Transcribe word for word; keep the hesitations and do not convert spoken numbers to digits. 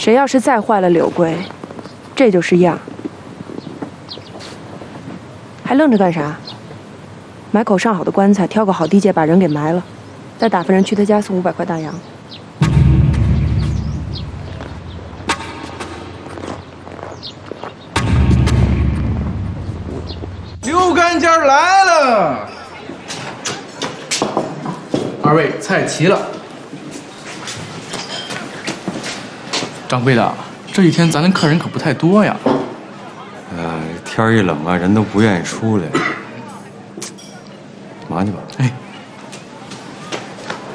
谁要是再坏了柳贵，这就是样。还愣着干啥？买口上好的棺材，挑个好地界把人给埋了，再打发人去他家送五百块大洋。 刘干家来了，二位菜齐了。掌柜的，这几天咱的客人可不太多呀。 呃，天一冷啊，人都不愿意出来。忙去吧。 哎。